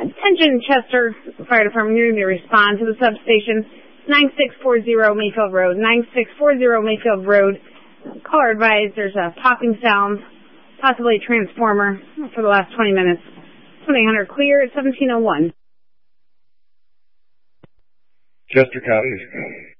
Attention, Chester Fire Department, you need to respond to the substation, 9640 Mayfield Road. 9640 Mayfield Road. Caller advised there's a popping sound, possibly a transformer, for the last 20 minutes. 1-800 clear at 1701. Chester County.